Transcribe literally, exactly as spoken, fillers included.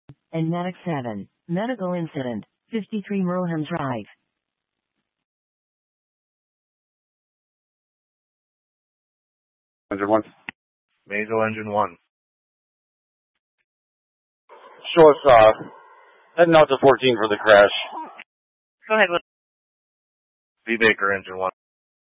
and Medic seven. Medical incident. fifty-three Merlin Drive. Engine one. Mazel engine one. Show us, uh, heading out to fourteen for the crash. Go ahead with V Baker engine one.